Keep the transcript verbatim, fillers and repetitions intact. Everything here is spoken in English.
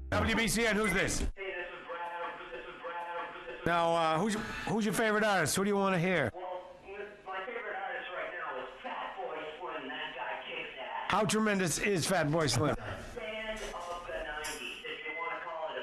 W B C N, who's this? Hey, this is Brad. This is Brad. Now, uh, who's your, who's your favorite artist? Who do you want to hear? Well, my favorite artist right now is Fat Boy Slim. That guy kicks ass. How tremendous is Fat Boy Slim?